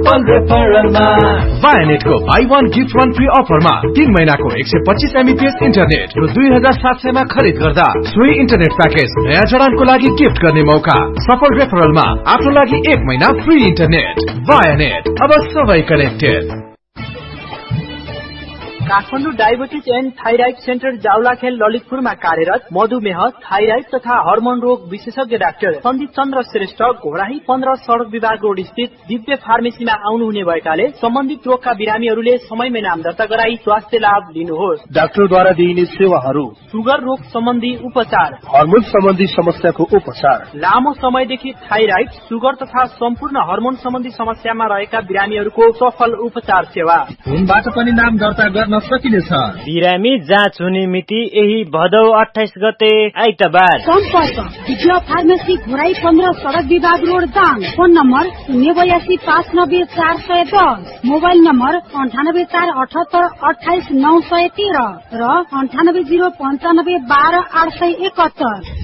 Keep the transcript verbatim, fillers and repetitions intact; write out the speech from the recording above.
सफल रेफरलमा वायानेटको by one gift one free अफरमा तीन महिनाको एक सय पच्चीस एमबीपीएस इन्टरनेट र दुई हजार सात सयमा खरिद गर्दा सोही इन्टरनेट प्याकेज नयाँ जडानको लागि गिफ्ट गर्ने मौका। सफल रेफरलमा आफ्नो लागि एक महिना फ्री इन्टरनेट। वायानेट, अब सबै connected. Kathmandu diabetes and thyroid centre Jawalakhel ललितपुरमा कार्यरत मधुमेह, थाइराइड तथा हर्मोन रोग विशेषज्ञ डाक्टर सन्दीप चन्द्र श्रेष्ठ घोडाही पन्ध्र सड़क विभाग रोड स्थित दिव्य फार्मेसीमा आउनुहुने भएकाले सम्बन्धित रोगका बिरामीहरूले समयमै नाम दर्ता गराई स्वास्थ्य लाभ लिनुहोस्। डाक्टरद्वारा दिइने सेवाहरू: सुगर रोग सम्बन्धी उपचार, हर्मोन सम्बन्धी समस्याको उपचार, लामो समयदेखि थाइराइड, सुगर तथा सम्पूर्ण हर्मोन सम्बन्धी समस्यामा रहेका बिरामीहरूको सफल उपचार सेवा। फोनबाट पनि नाम दर्ता गर्न सकिनेछ। बिरामी जाँच हुने मिति यही भदौ अठाइस गते आइतबार। सम्पर्क दिव्य फार्मेसी घोराई पन्ध्र सड़क विभाग रोड दाङ। फोन नम्बर शून्य बयासी पाँच नब्बे चार सय दस, मोबाइल नम्बर अन्ठानब्बे चार अठहत्तर अठाइस नौ सय तेह्र र अन्ठानब्बे जिरो पन्चानब्बे बाह्र आठ सय एकहत्तर।